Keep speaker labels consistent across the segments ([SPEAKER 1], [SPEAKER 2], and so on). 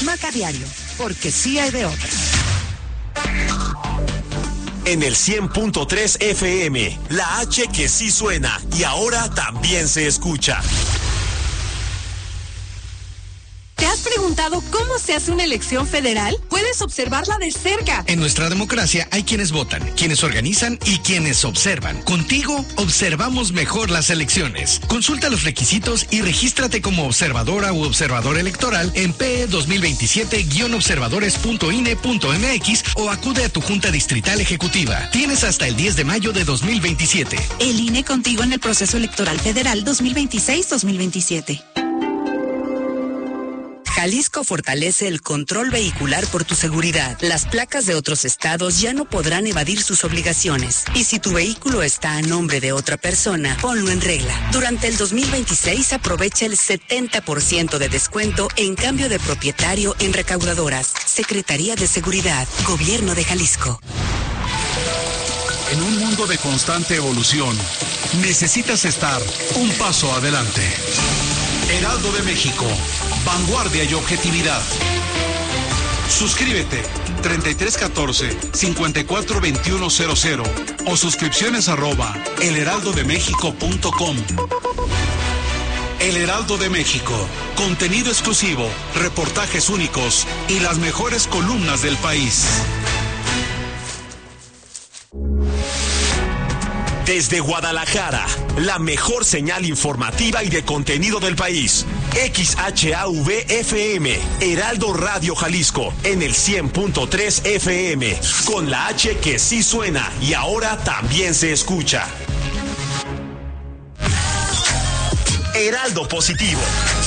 [SPEAKER 1] Maca Diario, porque sí hay de otra.
[SPEAKER 2] En el 100.3 FM, la H que sí suena y ahora también se escucha.
[SPEAKER 3] ¿Te has preguntado cómo se hace una elección federal? Puedes observarla de cerca.
[SPEAKER 4] En nuestra democracia hay quienes votan, quienes organizan y quienes observan. Contigo observamos mejor las elecciones. Consulta los requisitos y regístrate como observadora u observador electoral en PE 2027-observadores.ine.mx o acude a tu Junta Distrital Ejecutiva. Tienes hasta el 10 de mayo de 2027.
[SPEAKER 1] El INE contigo en el proceso electoral federal 2026-2027. Jalisco fortalece el control vehicular por tu seguridad. Las placas de otros estados ya no podrán evadir sus obligaciones. Y si tu vehículo está a nombre de otra persona, ponlo en regla. Durante el 2026 aprovecha el 70% de descuento en cambio de propietario en recaudadoras. Secretaría de Seguridad, Gobierno de Jalisco.
[SPEAKER 5] En un mundo de constante evolución, necesitas estar un paso adelante. Heraldo de México, vanguardia y objetividad. Suscríbete 3314-542100 o suscripciones @elheraldodemexico.com. El Heraldo de México, contenido exclusivo, reportajes únicos y las mejores columnas del país.
[SPEAKER 2] Desde Guadalajara, la mejor señal informativa y de contenido del país. XHAV-FM, Heraldo Radio Jalisco, en el 100.3 FM, con la H que sí suena y ahora también se escucha. Heraldo Positivo.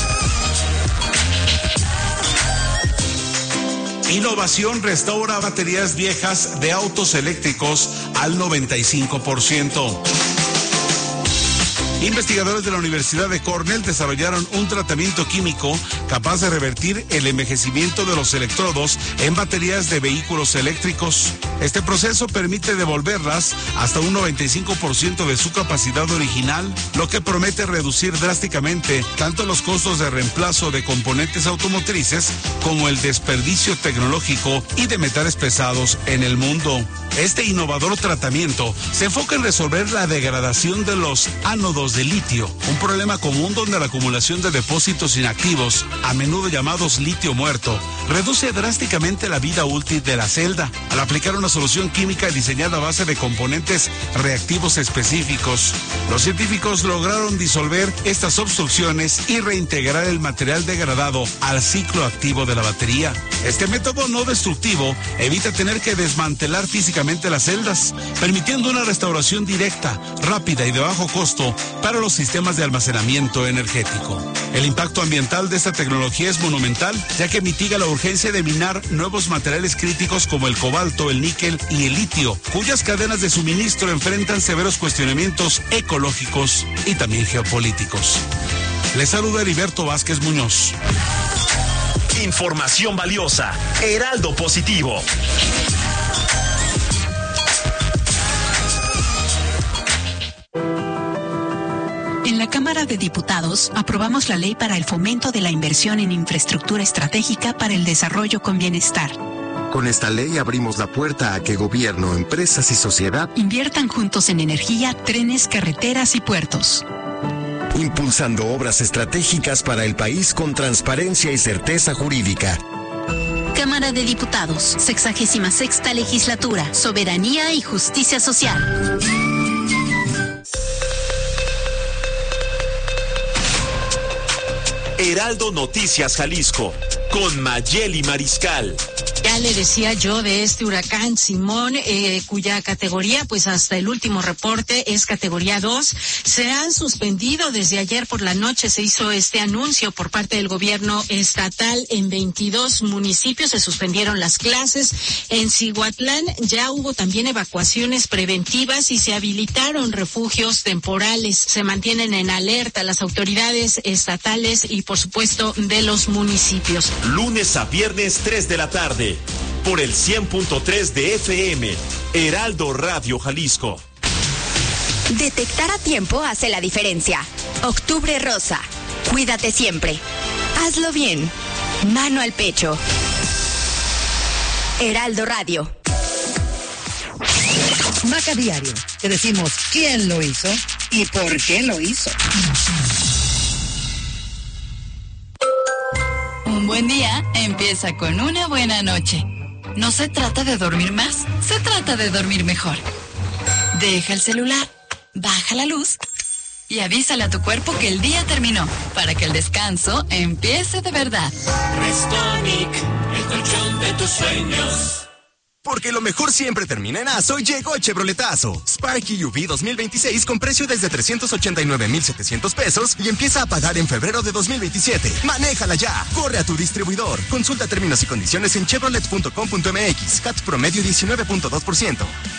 [SPEAKER 5] Innovación restaura baterías viejas de autos eléctricos al 95%. Investigadores de la Universidad de Cornell desarrollaron un tratamiento químico capaz de revertir el envejecimiento de los electrodos en baterías de vehículos eléctricos. Este proceso permite devolverlas hasta un 95% de su capacidad original, lo que promete reducir drásticamente tanto los costos de reemplazo de componentes automotrices como el desperdicio tecnológico y de metales pesados en el mundo. Este innovador tratamiento se enfoca en resolver la degradación de los ánodos de litio, un problema común donde la acumulación de depósitos inactivos, a menudo llamados litio muerto, reduce drásticamente la vida útil de la celda. Al aplicar una solución química diseñada a base de componentes reactivos específicos, los científicos lograron disolver estas obstrucciones y reintegrar el material degradado al ciclo activo de la batería. Este método no destructivo evita tener que desmantelar físicamente las celdas, permitiendo una restauración directa, rápida y de bajo costo para los sistemas de almacenamiento energético. El impacto ambiental de esta tecnología es monumental, ya que mitiga la urgencia de minar nuevos materiales críticos como el cobalto, el níquel y el litio, cuyas cadenas de suministro enfrentan severos cuestionamientos ecológicos y también geopolíticos. Les saluda Heriberto Vázquez Muñoz.
[SPEAKER 2] Información valiosa. Heraldo Positivo.
[SPEAKER 1] En la Cámara de Diputados aprobamos la ley para el fomento de la inversión en infraestructura estratégica para el desarrollo con bienestar.
[SPEAKER 6] Con esta ley abrimos la puerta a que gobierno, empresas y sociedad
[SPEAKER 1] inviertan juntos en energía, trenes, carreteras y puertos.
[SPEAKER 6] Impulsando obras estratégicas para el país con transparencia y certeza jurídica.
[SPEAKER 7] Cámara de Diputados, 66ª Legislatura, Soberanía y Justicia Social.
[SPEAKER 2] Heraldo Noticias Jalisco, con Mayeli Mariscal.
[SPEAKER 8] Ya le decía yo de este huracán Simón, cuya categoría, pues hasta el último reporte es categoría 2. Se han suspendido desde ayer por la noche, se hizo este anuncio por parte del gobierno estatal en 22 municipios, se suspendieron las clases. En Cihuatlán ya hubo también evacuaciones preventivas y se habilitaron refugios temporales. Se mantienen en alerta las autoridades estatales y por supuesto de los municipios.
[SPEAKER 2] Lunes a viernes 3 de la tarde. Por el 100.3 de FM, Heraldo Radio Jalisco.
[SPEAKER 7] Detectar a tiempo hace la diferencia. Octubre Rosa. Cuídate siempre. Hazlo bien. Mano al pecho. Heraldo Radio.
[SPEAKER 9] Maca Diario. Te decimos quién lo hizo y por qué lo hizo.
[SPEAKER 10] Un buen día empieza con una buena noche. No se trata de dormir más, se trata de dormir mejor. Deja el celular, baja la luz y avísale a tu cuerpo que el día terminó, para que el descanso empiece de verdad.
[SPEAKER 2] Restonic, el colchón de tus sueños. Porque lo mejor siempre termina en ASO, llegó Chevroletazo. Sparky UV 2026 con precio desde 389,700 pesos y empieza a pagar en febrero de 2027. ¡Manéjala ya! Corre a tu distribuidor. Consulta términos y condiciones en chevrolet.com.mx. CAT promedio 19.2%.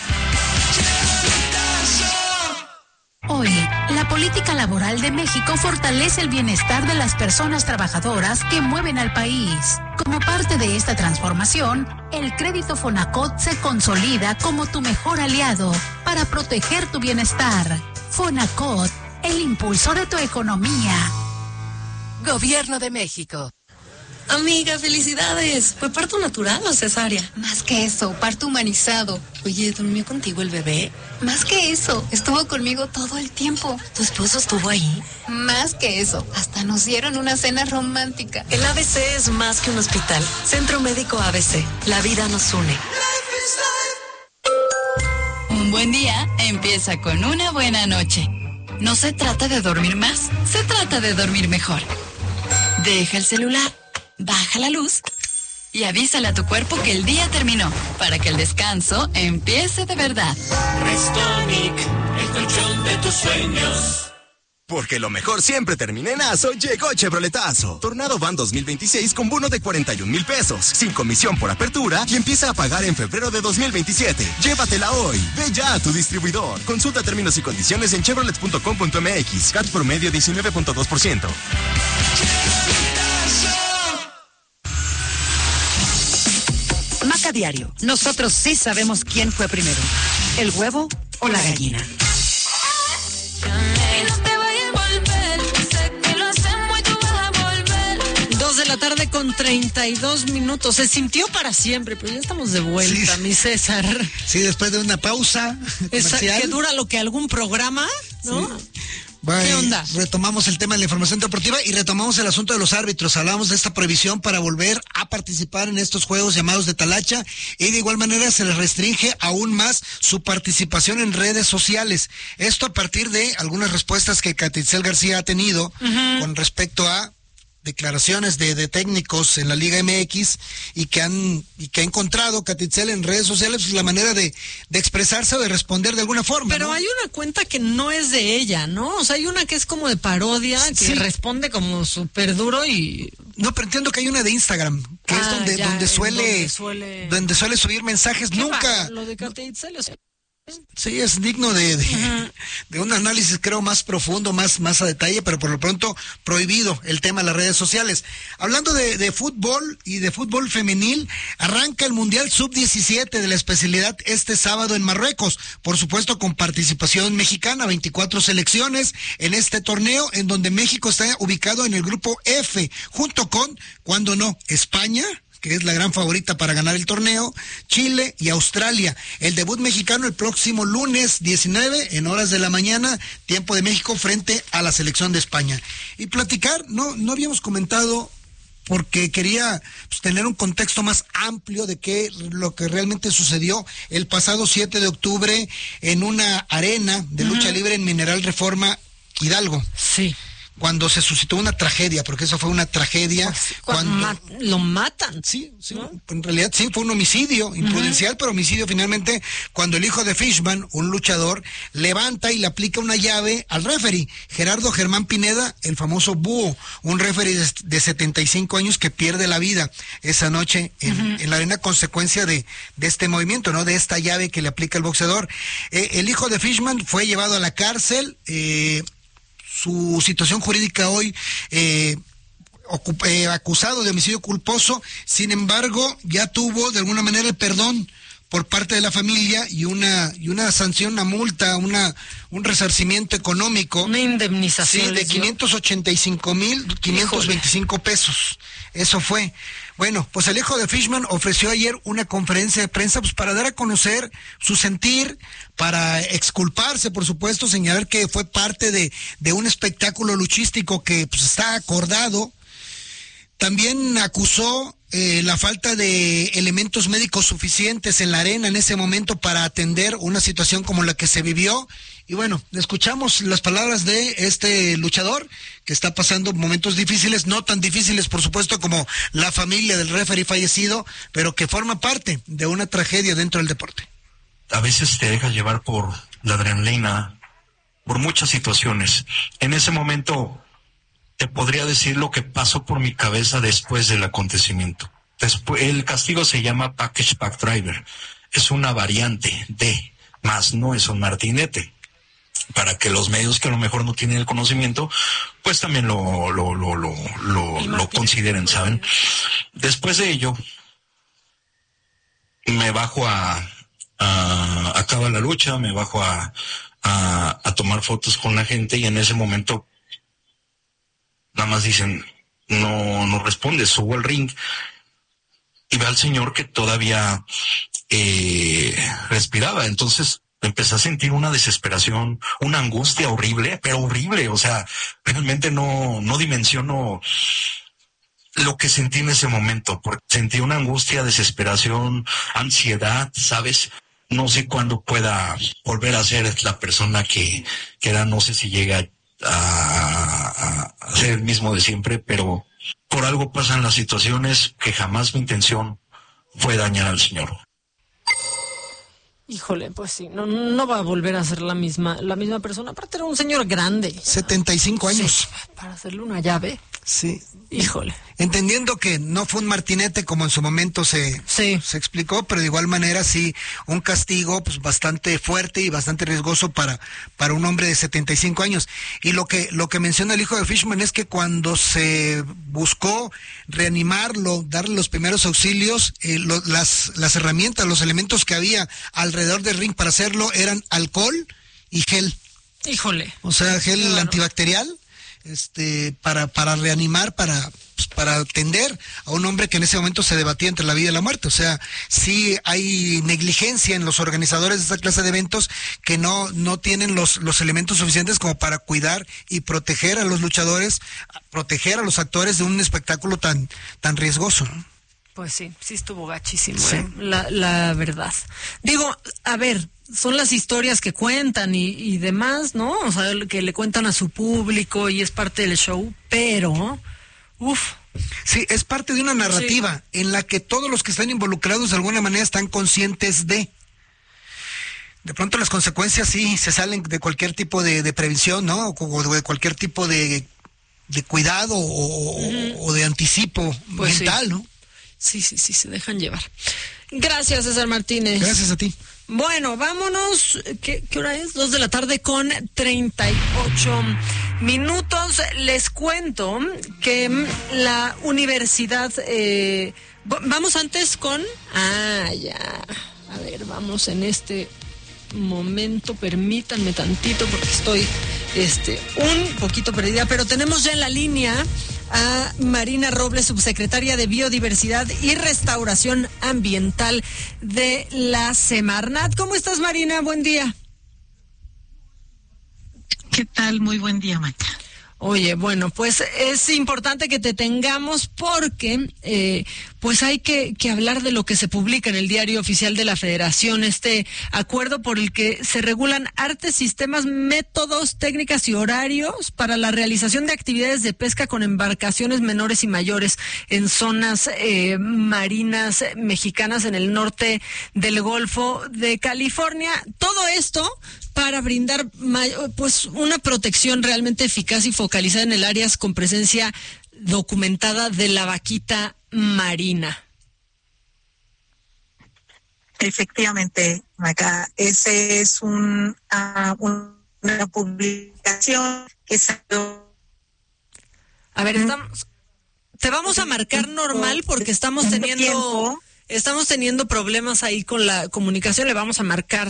[SPEAKER 11] Hoy, la política laboral de México fortalece el bienestar de las personas trabajadoras que mueven al país. Como parte de esta transformación, el crédito Fonacot se consolida como tu mejor aliado para proteger tu bienestar. Fonacot, el impulso de tu economía.
[SPEAKER 3] Gobierno de México. Amiga, felicidades. ¿Fue parto natural o cesárea?
[SPEAKER 12] Más que eso, parto humanizado.
[SPEAKER 3] Oye, ¿durmió contigo el bebé?
[SPEAKER 12] Más que eso, estuvo conmigo todo el tiempo.
[SPEAKER 3] ¿Tu esposo estuvo ahí?
[SPEAKER 12] Más que eso, hasta nos dieron una cena romántica.
[SPEAKER 3] El ABC es más que un hospital. Centro Médico ABC. La vida nos une.
[SPEAKER 10] Un buen día empieza con una buena noche. No se trata de dormir más, se trata de dormir mejor. Deja el celular, baja la luz y avísale a tu cuerpo que el día terminó, para que el descanso empiece de verdad.
[SPEAKER 2] Restonic, el colchón de tus sueños. Porque lo mejor siempre termina en ASO, llegó Chevroletazo. Tornado Van 2026 con bono de 41,000 pesos, sin comisión por apertura y empieza a pagar en febrero de 2027. Llévatela hoy. Ve ya a tu distribuidor. Consulta términos y condiciones en chevrolet.com.mx. CAT promedio 19.2%.
[SPEAKER 9] Maca Diario. Nosotros sí sabemos quién fue primero, el huevo o la gallina.
[SPEAKER 8] 2:32 Se sintió para siempre, pero ya estamos de vuelta, sí, mi César.
[SPEAKER 13] Sí, después de una pausa comercial.
[SPEAKER 8] Que dura lo que algún programa, ¿no? Sí.
[SPEAKER 13] ¿Qué onda? Retomamos el tema de la información deportiva y retomamos el asunto de los árbitros. Hablamos de esta prohibición para volver a participar en estos juegos llamados de talacha y de igual manera se les restringe aún más su participación en redes sociales. Esto a partir de algunas respuestas que Catitzel García ha tenido con respecto a declaraciones de técnicos en la Liga MX y que ha encontrado Catitzel en redes sociales la manera de expresarse o de responder de alguna forma.
[SPEAKER 8] Pero ¿no? Hay una cuenta que no es de ella, ¿no? O sea, hay una que es como de parodia, que responde como súper duro y...
[SPEAKER 13] No, pero entiendo que hay una de Instagram, que es donde suele subir mensajes. Nunca...
[SPEAKER 8] Lo de Catitzel, o sea...
[SPEAKER 13] Sí, es digno de un análisis, creo, más profundo, más a detalle, pero por lo pronto prohibido el tema de las redes sociales. Hablando de fútbol y de fútbol femenil, arranca el Mundial Sub-17 de la especialidad este sábado en Marruecos, por supuesto con participación mexicana, 24 selecciones en este torneo, en donde México está ubicado en el grupo F, junto con, cuando no, España, que es la gran favorita para ganar el torneo, Chile y Australia. El debut mexicano el próximo lunes 19 en horas de la mañana, tiempo de México, frente a la selección de España. Y platicar, no habíamos comentado, porque quería tener un contexto más amplio de lo que realmente sucedió el pasado 7 de octubre en una arena de lucha libre en Mineral Reforma, Hidalgo.
[SPEAKER 8] Sí.
[SPEAKER 13] Cuando se suscitó una tragedia, porque eso fue una tragedia.
[SPEAKER 8] Cuando lo matan.
[SPEAKER 13] Sí, ¿no? En realidad sí, fue un homicidio imprudencial, pero homicidio finalmente, cuando el hijo de Fishman, un luchador, levanta y le aplica una llave al referee, Gerardo Germán Pineda, el famoso Búho, un referee de 75 años que pierde la vida esa noche en la arena, consecuencia de este movimiento, ¿no? De esta llave que le aplica el boxeador. El hijo de Fishman fue llevado a la cárcel, su situación jurídica hoy, acusado de homicidio culposo, sin embargo, ya tuvo de alguna manera el perdón por parte de la familia y una sanción, una multa, un resarcimiento económico.
[SPEAKER 14] Una indemnización.
[SPEAKER 13] Sí, de 585,525 pesos. Eso fue. Bueno, pues el hijo de Fishman ofreció ayer una conferencia de prensa pues para dar a conocer su sentir, para exculparse, por supuesto, señalar que fue parte de un espectáculo luchístico que pues está acordado. También acusó la falta de elementos médicos suficientes en la arena en ese momento para atender una situación como la que se vivió. Y bueno, escuchamos las palabras de este luchador que está pasando momentos difíciles, no tan difíciles por supuesto como la familia del referee fallecido, pero que forma parte de una tragedia dentro del deporte.
[SPEAKER 15] A veces te dejas llevar por la adrenalina, por muchas situaciones. En ese momento te podría decir lo que pasó por mi cabeza después del acontecimiento. El castigo se llama Package Pack Driver. Es una variante de, más no es un martinete. Para que los medios que a lo mejor no tienen el conocimiento, pues también lo consideren, ¿saben? Después de ello, me bajo acaba la lucha, me bajo a tomar fotos con la gente y en ese momento nada más dicen, no responde, subo al ring y ve al señor que todavía respiraba, entonces empecé a sentir una desesperación, una angustia horrible, pero horrible, o sea, realmente no dimensiono lo que sentí en ese momento, porque sentí una angustia, desesperación, ansiedad, ¿sabes? No sé cuándo pueda volver a ser la persona que era, no sé si llega a ser el mismo de siempre, pero por algo pasan las situaciones que jamás mi intención fue dañar al señor.
[SPEAKER 14] Híjole, pues sí, no va a volver a ser la misma persona. Aparte era un señor grande.
[SPEAKER 13] 75 años.
[SPEAKER 14] Sí, para hacerle una llave.
[SPEAKER 13] Sí.
[SPEAKER 14] Híjole.
[SPEAKER 13] Entendiendo que no fue un martinete como en su momento se explicó, pero de igual manera sí un castigo pues bastante fuerte y bastante riesgoso para un hombre de 75 años. Y lo que menciona el hijo de Fishman es que cuando se buscó reanimarlo, darle los primeros auxilios, las herramientas, los elementos que había alrededor del ring para hacerlo eran alcohol y gel.
[SPEAKER 14] Híjole.
[SPEAKER 13] O sea, gel antibacterial. Para reanimar, para atender a un hombre que en ese momento se debatía entre la vida y la muerte. O sea, sí hay negligencia en los organizadores de esta clase de eventos que no tienen los elementos suficientes como para cuidar y proteger a los luchadores, proteger a los actores de un espectáculo tan riesgoso, ¿no?
[SPEAKER 14] Pues sí estuvo gachísimo, sí. La verdad. Digo, a ver, son las historias que cuentan y demás, ¿no? O sea, que le cuentan a su público y es parte del show, pero,
[SPEAKER 13] Sí, es parte de una narrativa en la que todos los que están involucrados de alguna manera están conscientes de pronto las consecuencias sí se salen de cualquier tipo de previsión, ¿no? O de cualquier tipo de cuidado o de anticipo pues mental, ¿no?
[SPEAKER 14] Sí, se dejan llevar. Gracias, César Martínez.
[SPEAKER 13] Gracias a ti.
[SPEAKER 14] Bueno, vámonos. ¿Qué hora es? 2:38 p.m. Les cuento que la universidad... vamos antes con... ya. A ver, vamos en este momento. Permítanme tantito porque estoy un poquito perdida. Pero tenemos ya en la línea a Marina Robles, subsecretaria de Biodiversidad y Restauración Ambiental de la Semarnat. ¿Cómo estás, Marina? Buen día.
[SPEAKER 16] ¿Qué tal? Muy buen día, Maca.
[SPEAKER 14] Oye, bueno, pues es importante que te tengamos porque pues hay que hablar de lo que se publica en el Diario Oficial de la Federación, este acuerdo por el que se regulan artes, sistemas, métodos, técnicas y horarios para la realización de actividades de pesca con embarcaciones menores y mayores en zonas marinas mexicanas en el norte del Golfo de California. Todo esto para brindar pues una protección realmente eficaz y focalizada en el áreas con presencia documentada de la vaquita marina.
[SPEAKER 16] Efectivamente, Maca, ese es una publicación que salió.
[SPEAKER 14] A ver, te vamos a marcar normal porque estamos teniendo Estamos teniendo problemas ahí con la comunicación. Le vamos a marcar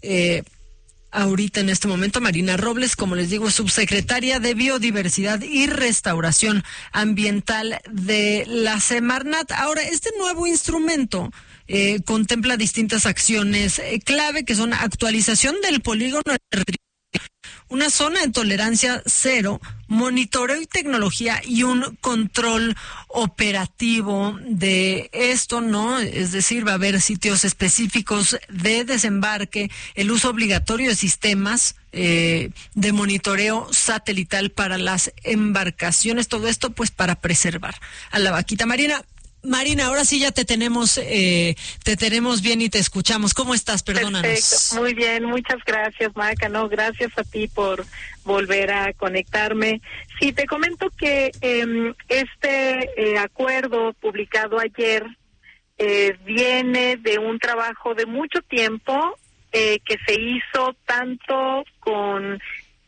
[SPEAKER 14] ahorita en este momento Marina Robles, como les digo, subsecretaria de Biodiversidad y Restauración Ambiental de la Semarnat. Ahora, este nuevo instrumento contempla distintas acciones clave, que son actualización del polígono, una zona de tolerancia cero, monitoreo y tecnología y un control operativo de esto, ¿no? Es decir, va a haber sitios específicos de desembarque, el uso obligatorio de sistemas de monitoreo satelital para las embarcaciones, todo esto pues para preservar a la vaquita marina. Marina, ahora sí ya te tenemos bien y te escuchamos. ¿Cómo estás? Perdónanos.
[SPEAKER 16] Perfecto, muy bien, muchas gracias, Maca. No, gracias a ti por volver a conectarme. Sí, te comento que este acuerdo publicado ayer viene de un trabajo de mucho tiempo que se hizo tanto con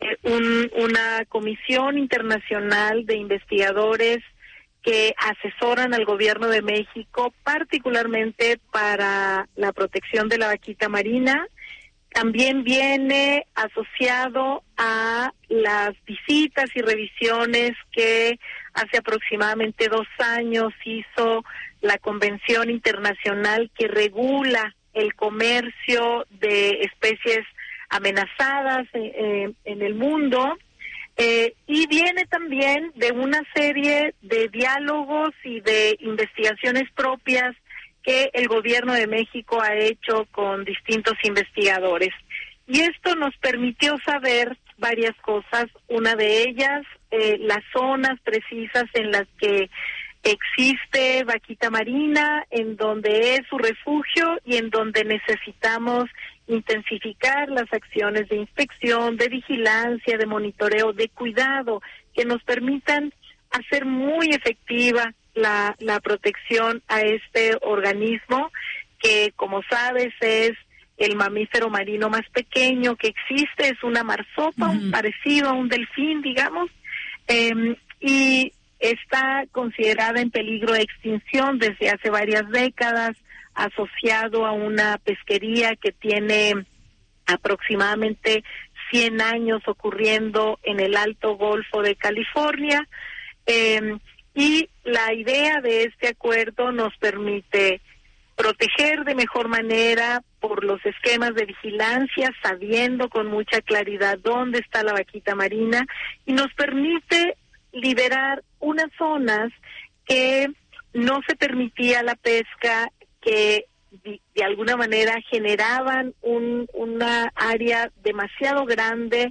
[SPEAKER 16] una comisión internacional de investigadores que asesoran al gobierno de México, particularmente para la protección de la vaquita marina. También viene asociado a las visitas y revisiones que hace aproximadamente 2 años hizo la Convención Internacional que regula el comercio de especies amenazadas en el mundo. Y viene también de una serie de diálogos y de investigaciones propias que el gobierno de México ha hecho con distintos investigadores. Y esto nos permitió saber varias cosas. Una de ellas, las zonas precisas en las que existe vaquita marina, en donde es su refugio y en donde necesitamos intensificar las acciones de inspección, de vigilancia, de monitoreo, de cuidado, que nos permitan hacer muy efectiva la protección a este organismo, que como sabes es el mamífero marino más pequeño que existe, es una marsopa, parecido a un delfín, digamos, y está considerada en peligro de extinción desde hace varias décadas, asociado a una pesquería que tiene aproximadamente 100 años ocurriendo en el Alto Golfo de California. Y la idea de este acuerdo nos permite proteger de mejor manera por los esquemas de vigilancia, sabiendo con mucha claridad dónde está la vaquita marina, y nos permite liberar unas zonas que no se permitía la pesca, que de alguna manera generaban una área demasiado grande,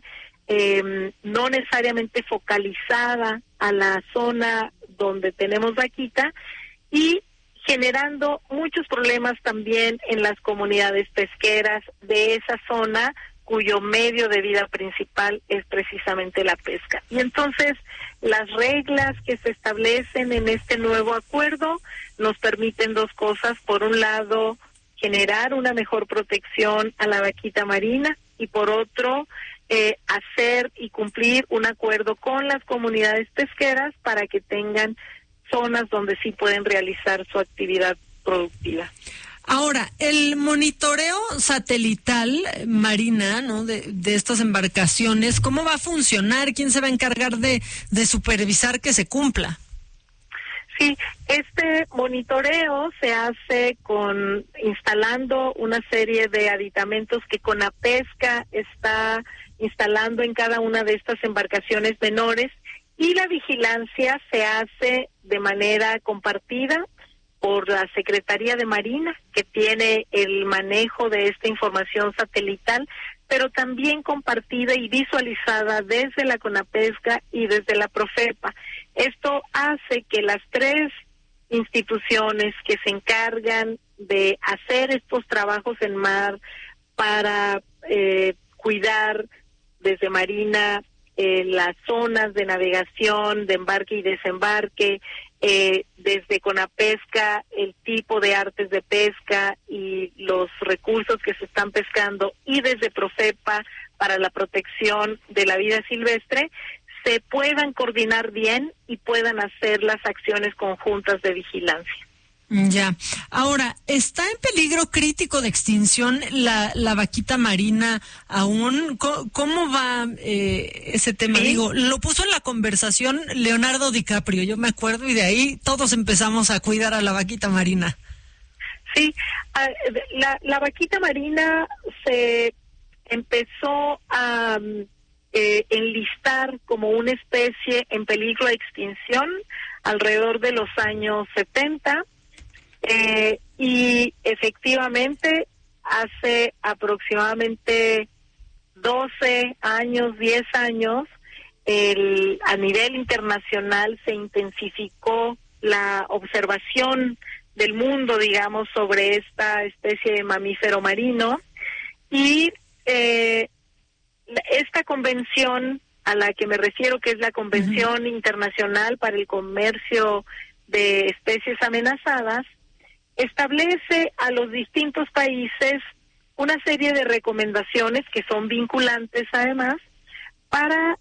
[SPEAKER 16] no necesariamente focalizada a la zona donde tenemos vaquita, y generando muchos problemas también en las comunidades pesqueras de esa zona, cuyo medio de vida principal es precisamente la pesca. Y entonces las reglas que se establecen en este nuevo acuerdo nos permiten 2 cosas. Por un lado, generar una mejor protección a la vaquita marina, y por otro, hacer y cumplir un acuerdo con las comunidades pesqueras para que tengan zonas donde sí pueden realizar su actividad productiva.
[SPEAKER 14] Ahora, el monitoreo satelital, Marina, ¿no? de estas embarcaciones, ¿cómo va a funcionar? ¿Quién se va a encargar de supervisar que se cumpla?
[SPEAKER 16] Sí, este monitoreo se hace instalando una serie de aditamentos que Conapesca está instalando en cada una de estas embarcaciones menores, y la vigilancia se hace de manera compartida por la Secretaría de Marina, que tiene el manejo de esta información satelital, pero también compartida y visualizada desde la Conapesca y desde la Profepa. Esto hace que las 3 instituciones que se encargan de hacer estos trabajos en mar para cuidar desde Marina las zonas de navegación, de embarque y desembarque, desde Conapesca el tipo de artes de pesca y los recursos que se están pescando, y desde Profepa para la protección de la vida silvestre, se puedan coordinar bien y puedan hacer las acciones conjuntas de vigilancia.
[SPEAKER 14] Ya. Ahora, ¿está en peligro crítico de extinción la vaquita marina aún? ¿Cómo va ese tema? ¿Sí? Digo, lo puso en la conversación Leonardo DiCaprio, yo me acuerdo, y de ahí todos empezamos a cuidar a la vaquita marina.
[SPEAKER 16] Sí, la vaquita marina se empezó a enlistar como una especie en peligro de extinción alrededor de los años 70. Y efectivamente hace aproximadamente 12 años, 10 años, a nivel internacional se intensificó la observación del mundo, digamos, sobre esta especie de mamífero marino, y esta convención a la que me refiero, que es la Convención Internacional para el Comercio de Especies Amenazadas, establece a los distintos países una serie de recomendaciones que son vinculantes además para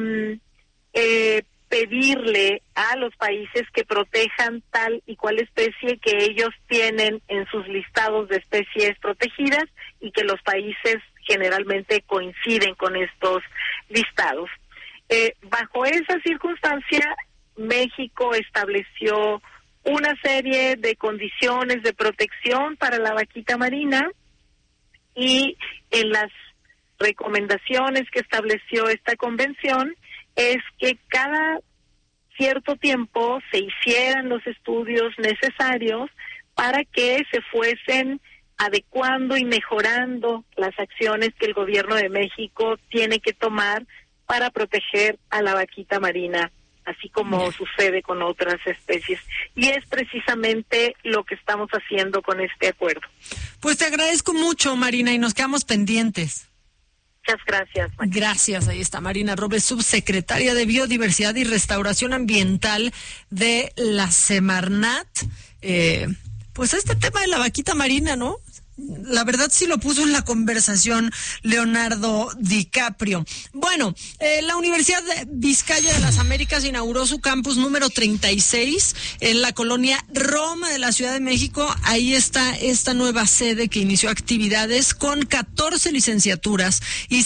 [SPEAKER 16] pedirle a los países que protejan tal y cual especie que ellos tienen en sus listados de especies protegidas y que los países generalmente coinciden con estos listados. Bajo esa circunstancia, México estableció una serie de condiciones de protección para la vaquita marina, y en las recomendaciones que estableció esta convención es que cada cierto tiempo se hicieran los estudios necesarios para que se fuesen adecuando y mejorando las acciones que el gobierno de México tiene que tomar para proteger a la vaquita marina, así como sucede con otras especies. Y es precisamente lo que estamos haciendo con este acuerdo.
[SPEAKER 14] Pues te agradezco mucho, Marina, y nos quedamos pendientes.
[SPEAKER 16] Muchas gracias, Marina.
[SPEAKER 14] Gracias, ahí está Marina Robles, subsecretaria de Biodiversidad y Restauración Ambiental de la Semarnat. Pues este tema de la vaquita marina, ¿no? La verdad sí lo puso en la conversación Leonardo DiCaprio. Bueno, la Universidad Vizcaya de las Américas inauguró su campus número 36 en la colonia Roma de la Ciudad de México. Ahí está esta nueva sede que inició actividades con 14 licenciaturas y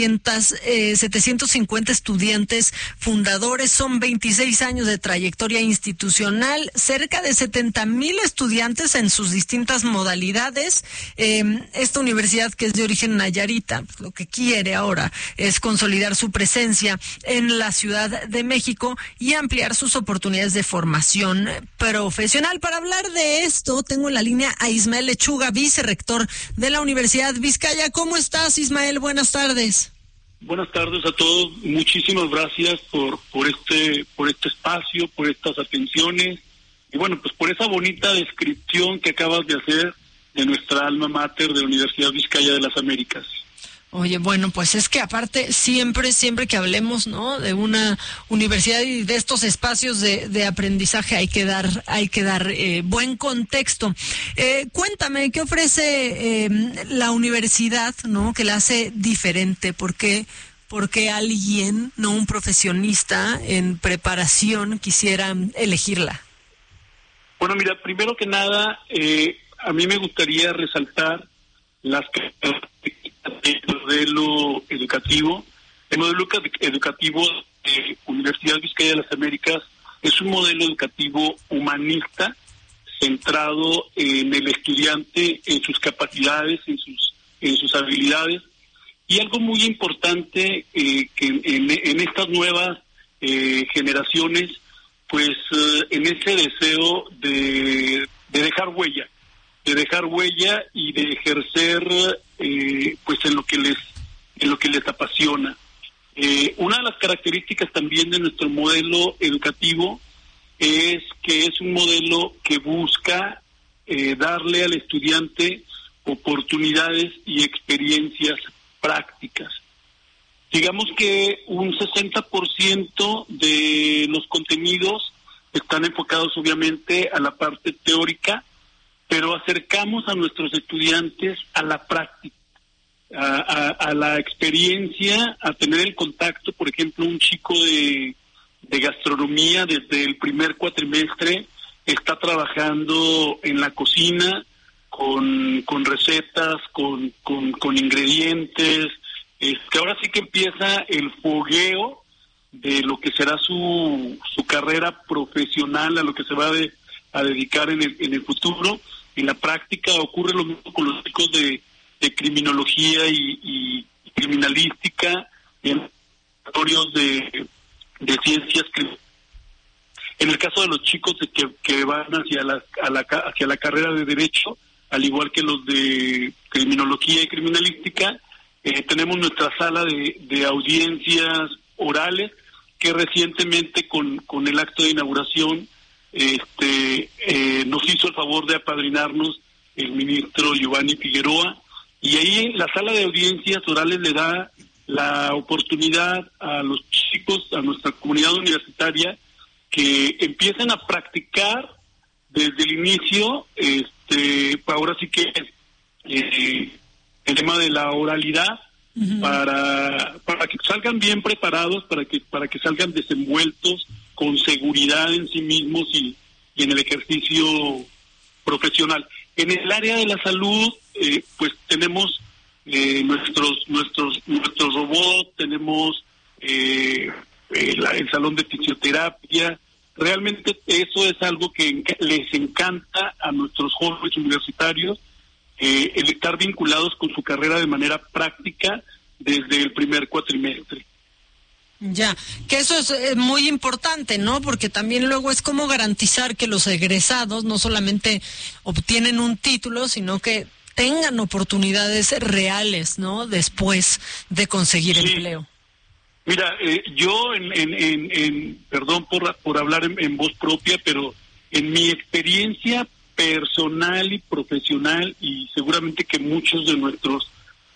[SPEAKER 14] 750 estudiantes fundadores. Son 26 años de trayectoria institucional, cerca de 70,000 estudiantes en sus distintas modalidades. Esta universidad, que es de origen nayarita, lo que quiere ahora es consolidar su presencia en la Ciudad de México y ampliar sus oportunidades de formación profesional. Para hablar de esto, tengo en la línea a Ismael Lechuga, vicerrector de la Universidad Vizcaya. ¿Cómo estás, Ismael? Buenas tardes.
[SPEAKER 17] Buenas tardes a todos. Muchísimas gracias por este espacio, por estas atenciones y bueno, pues por esa bonita descripción que acabas de hacer de nuestra alma mater de la Universidad Vizcaya de las Américas.
[SPEAKER 14] Oye, bueno, pues es que aparte siempre que hablemos, ¿no?, de una universidad y de estos espacios de aprendizaje hay que dar buen contexto. Cuéntame, ¿qué ofrece la universidad, ¿no?, que la hace diferente? ¿Por qué alguien, no un profesionista en preparación, quisiera elegirla?
[SPEAKER 17] Bueno, mira, primero que nada, a mí me gustaría resaltar las características del modelo educativo. El modelo educativo de Universidad Vizcaya de las Américas es un modelo educativo humanista, centrado en el estudiante, en sus capacidades, en sus habilidades. Y algo muy importante que en estas nuevas generaciones, pues en ese deseo de dejar huella y de ejercer pues en lo que les apasiona. Una de las características también de nuestro modelo educativo es que es un modelo que busca darle al estudiante oportunidades y experiencias prácticas. Digamos que un 60% de los contenidos están enfocados obviamente a la parte teórica, pero acercamos a nuestros estudiantes a la práctica, a la experiencia, a tener el contacto. Por ejemplo, un chico de gastronomía desde el primer cuatrimestre está trabajando en la cocina con recetas, con ingredientes, que ahora sí que empieza el fogueo de lo que será su carrera profesional, a lo que se va a dedicar en el futuro. En la práctica ocurre lo mismo con los chicos de criminología y criminalística, en laboratorios de ciencias criminales. En el caso de los chicos que van hacia la carrera de Derecho, al igual que los de Criminología y Criminalística, tenemos nuestra sala de audiencias orales, que recientemente con el acto de inauguración nos hizo el favor de apadrinarnos el ministro Giovanni Figueroa, y ahí la sala de audiencias orales le da la oportunidad a los chicos, a nuestra comunidad universitaria, que empiecen a practicar desde el inicio, ahora sí que el tema de la oralidad, para que salgan bien preparados, para que salgan desenvueltos con seguridad en sí mismos y en el ejercicio profesional. En el área de la salud, pues tenemos nuestros robots, tenemos el salón de fisioterapia. Realmente eso es algo que les encanta a nuestros jóvenes universitarios, el estar vinculados con su carrera de manera práctica desde el primer cuatrimestre.
[SPEAKER 14] Ya, que eso es muy importante, ¿no? Porque también luego es cómo garantizar que los egresados no solamente obtienen un título, sino que tengan oportunidades reales, ¿no? Después de conseguir empleo.
[SPEAKER 17] Mira, yo perdón por hablar en voz propia, pero en mi experiencia personal y profesional, y seguramente que muchos de nuestros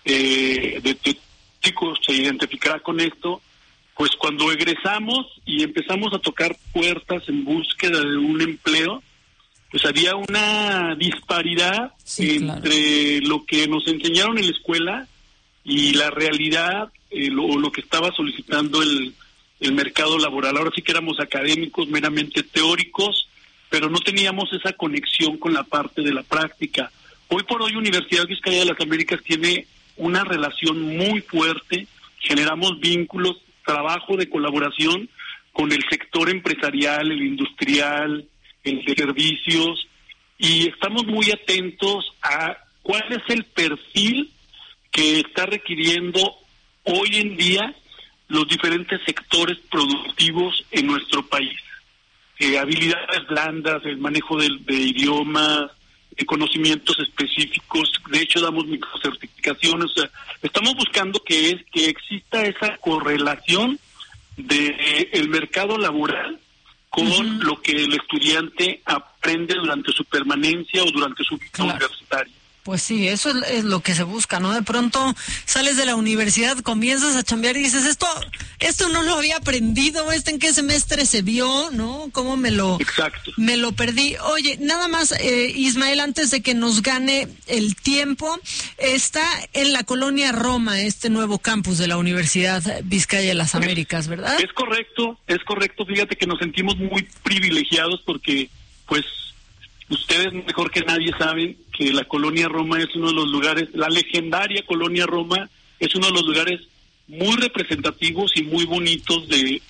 [SPEAKER 17] chicos se identificarán con esto, pues cuando egresamos y empezamos a tocar puertas en búsqueda de un empleo, pues había una disparidad entre lo que nos enseñaron en la escuela y la realidad, lo que estaba solicitando el mercado laboral. Ahora sí que éramos académicos meramente teóricos, pero no teníamos esa conexión con la parte de la práctica. Hoy por hoy Universidad Vizcaya de las Américas tiene una relación muy fuerte, generamos vínculos, trabajo de colaboración con el sector empresarial, el industrial, el de servicios, y estamos muy atentos a cuál es el perfil que está requiriendo hoy en día los diferentes sectores productivos en nuestro país. Habilidades blandas, el manejo de idiomas, conocimientos específicos. De hecho, damos microcertificaciones. O sea, estamos buscando que exista esa correlación de el mercado laboral con lo que el estudiante aprende durante su permanencia o durante su vida universitaria.
[SPEAKER 14] Pues sí, eso es lo que se busca, ¿no? De pronto sales de la universidad, comienzas a chambear y dices, esto no lo había aprendido, ¿en qué semestre se vio, no? ¿Cómo me lo perdí? Oye, nada más, Ismael, antes de que nos gane el tiempo, está en la colonia Roma este nuevo campus de la Universidad Vizcaya de las Américas, ¿verdad?
[SPEAKER 17] Es correcto. Fíjate que nos sentimos muy privilegiados porque, pues, ustedes mejor que nadie saben que la colonia Roma es uno de los lugares, la legendaria colonia Roma es uno de los lugares muy representativos y muy bonitos de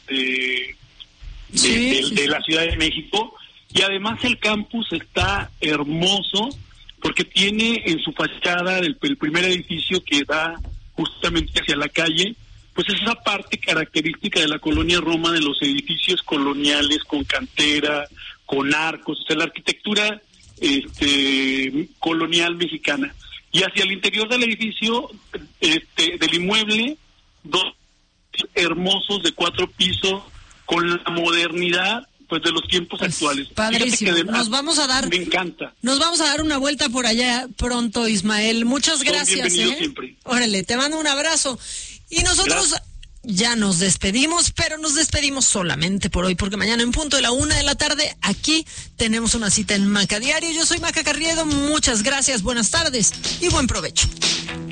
[SPEAKER 17] la Ciudad de México, y además el campus está hermoso porque tiene en su fachada el primer edificio que da justamente hacia la calle, pues es esa parte característica de la colonia Roma, de los edificios coloniales con cantera, con arcos, o sea, la arquitectura colonial mexicana. Y hacia el interior del edificio, del inmueble, dos hermosos de 4 pisos, con la modernidad pues de los tiempos actuales.
[SPEAKER 14] Padrísimo. Me
[SPEAKER 17] encanta.
[SPEAKER 14] Nos vamos a dar una vuelta por allá pronto, Ismael. Muchas gracias.
[SPEAKER 17] Siempre.
[SPEAKER 14] Órale, te mando un abrazo. Y nosotros ya nos despedimos, pero nos despedimos solamente por hoy, porque mañana en punto de la 1 de la tarde, aquí tenemos una cita en Maca Diario. Yo soy Maca Carriedo, muchas gracias, buenas tardes y buen provecho.